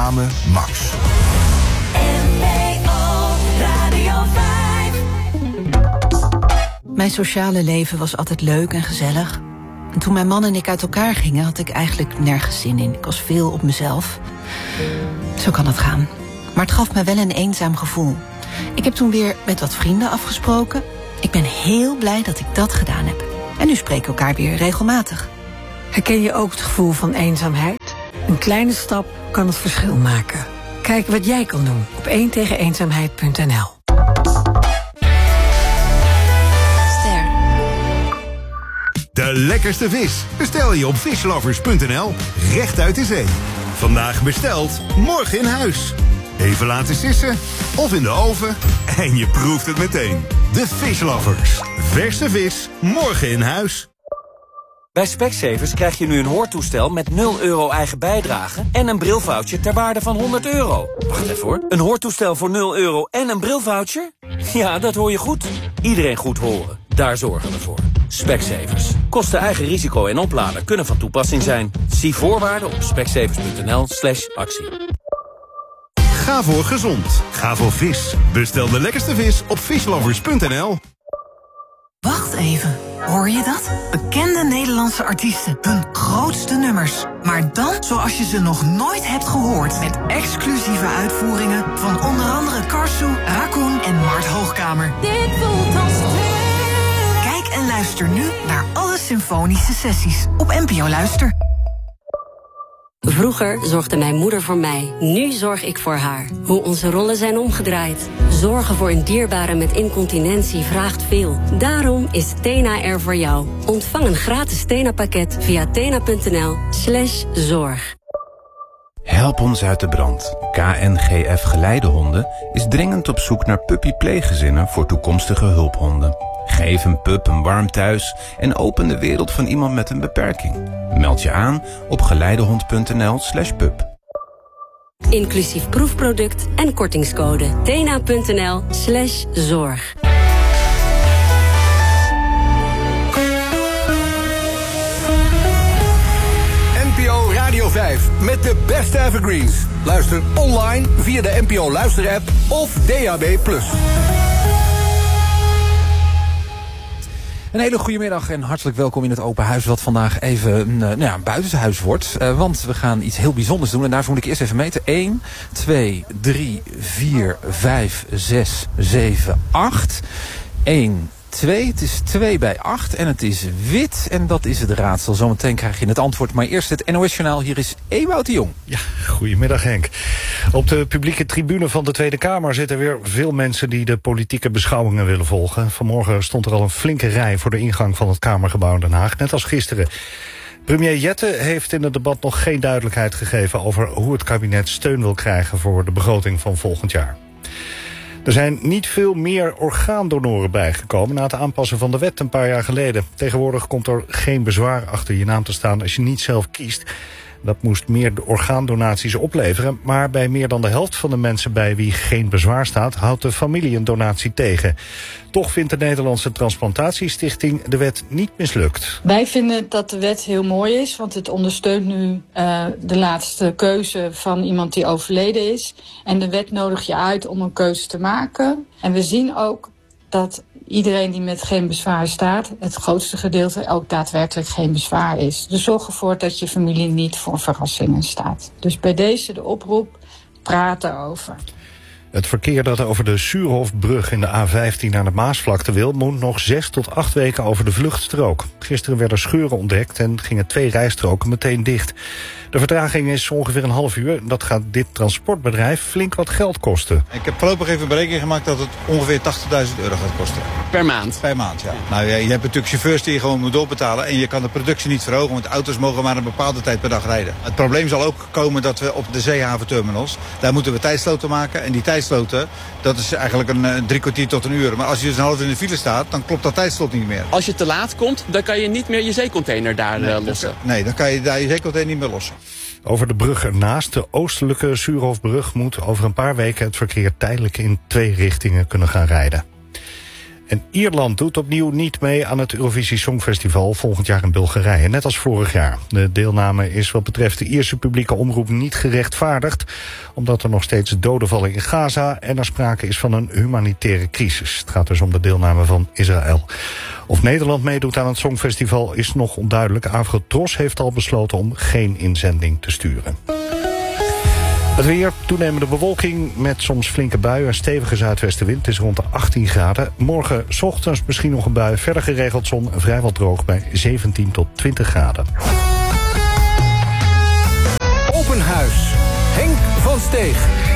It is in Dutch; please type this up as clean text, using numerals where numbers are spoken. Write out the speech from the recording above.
Samen Max. Mijn sociale leven was altijd leuk en gezellig. En toen mijn man en ik uit elkaar gingen, had ik eigenlijk nergens zin in. Ik was veel op mezelf. Zo kan het gaan. Maar het gaf me wel een eenzaam gevoel. Ik heb toen weer met wat vrienden afgesproken. Ik ben heel blij dat ik dat gedaan heb. En nu spreken we elkaar weer regelmatig. Herken je ook het gevoel van eenzaamheid? Een kleine stap kan het verschil maken. Kijk wat jij kan doen op 1tegeneenzaamheid.nl. De lekkerste vis bestel je op fishlovers.nl, recht uit de zee. Vandaag besteld, morgen in huis. Even laten sissen of in de oven en je proeft het meteen. De Fishlovers. Verse vis, morgen in huis. Bij Specsavers krijg je nu een hoortoestel met 0 euro eigen bijdrage en een brilvoucher ter waarde van €100. Wacht even hoor. Een hoortoestel voor 0 euro en een brilvoucher? Ja, dat hoor je goed. Iedereen goed horen. Daar zorgen we voor. Specsavers. Kosten eigen risico en oplader kunnen van toepassing zijn. Zie voorwaarden op specsavers.nl/actie. Ga voor gezond. Ga voor vis. Bestel de lekkerste vis op fishlovers.nl. Wacht even, hoor je dat? Bekende Nederlandse artiesten, hun grootste nummers. Maar dan zoals je ze nog nooit hebt gehoord. Met exclusieve uitvoeringen van onder andere Karsu, Raccoon en Mart Hoogkamer. Dit voelt als Kijk en luister nu naar alle symfonische sessies op NPO Luister. Vroeger zorgde mijn moeder voor mij, nu zorg ik voor haar. Hoe onze rollen zijn omgedraaid. Zorgen voor een dierbare met incontinentie vraagt veel. Daarom is Tena er voor jou. Ontvang een gratis Tena-pakket via tena.nl/zorg. Help ons uit de brand. KNGF Geleidehonden is dringend op zoek naar puppy-pleeggezinnen voor toekomstige hulphonden. Geef een pup een warm thuis en open de wereld van iemand met een beperking. Meld je aan op geleidehond.nl/pup. Inclusief proefproduct en kortingscode. tena.nl/zorg. NPO Radio 5 met de beste evergreens. Luister online via de NPO Luister-app of DAB+. Een hele goede middag en hartelijk welkom in het open huis, wat vandaag even een buitenshuis wordt. Want we gaan iets heel bijzonders doen en daarvoor moet ik eerst even meten. 1, 2, 3, 4, 5, 6, 7, 8. 1, 2, het is 2 bij 8 en het is wit en dat is het raadsel. Zometeen krijg je het antwoord, maar eerst het NOS-journaal. Hier is Ewout de Jong. Ja, goedemiddag Henk. Op de publieke tribune van de Tweede Kamer zitten weer veel mensen die de politieke beschouwingen willen volgen. Vanmorgen stond er al een flinke rij voor de ingang van het Kamergebouw in Den Haag, net als gisteren. Premier Jette heeft in het debat nog geen duidelijkheid gegeven over hoe het kabinet steun wil krijgen voor de begroting van volgend jaar. Er zijn niet veel meer orgaandonoren bijgekomen na het aanpassen van de wet een paar jaar geleden. Tegenwoordig komt er geen bezwaar achter je naam te staan als je niet zelf kiest. Dat moest meer orgaandonaties opleveren, maar bij meer dan de helft van de mensen bij wie geen bezwaar staat, houdt de familie een donatie tegen. Toch vindt de Nederlandse Transplantatiestichting de wet niet mislukt. Wij vinden dat de wet heel mooi is, want het ondersteunt nu de laatste keuze van iemand die overleden is. En de wet nodigt je uit om een keuze te maken. En we zien ook dat iedereen die met geen bezwaar staat, het grootste gedeelte ook daadwerkelijk geen bezwaar is. Dus zorg ervoor dat je familie niet voor verrassingen staat. Dus bij deze de oproep, praat erover. Het verkeer dat over de Suurhofbrug in de A15 naar de Maasvlakte wil, moet nog 6 tot 8 weken over de vluchtstrook. Gisteren werden scheuren ontdekt en gingen 2 rijstroken meteen dicht. De vertraging is ongeveer een half uur. Dat gaat dit transportbedrijf flink wat geld kosten. Ik heb voorlopig even een berekening gemaakt dat het ongeveer €80.000 gaat kosten. Per maand? Per maand, ja. Nou, je hebt natuurlijk chauffeurs die je gewoon moet doorbetalen en je kan de productie niet verhogen, want auto's mogen maar een bepaalde tijd per dag rijden. Het probleem zal ook komen dat we op de zeehaventerminals, daar moeten we tijdsloten maken. En die tijdsloten, dat is eigenlijk een 3 kwartier tot een uur. Maar als je dus een half uur in de file staat, dan klopt dat tijdslot niet meer. Als je te laat komt, dan kan je niet meer je zeecontainer daar lossen. Nee, dan kan je daar je zeecontainer niet meer lossen. Over de brug ernaast, de oostelijke Suurhofbrug, moet over een paar weken het verkeer tijdelijk in 2 richtingen kunnen gaan rijden. En Ierland doet opnieuw niet mee aan het Eurovisie Songfestival volgend jaar in Bulgarije, net als vorig jaar. De deelname is wat betreft de Ierse publieke omroep niet gerechtvaardigd, omdat er nog steeds doden vallen in Gaza en er sprake is van een humanitaire crisis. Het gaat dus om de deelname van Israël. Of Nederland meedoet aan het Songfestival is nog onduidelijk. Avrotros heeft al besloten om geen inzending te sturen. Het weer, toenemende bewolking met soms flinke buien en stevige zuidwestenwind. Het is rond de 18 graden. Morgen 's ochtends misschien nog een bui. Verder geregeld zon en vrijwel droog bij 17 tot 20 graden. Open Huis. Henk van Steeg.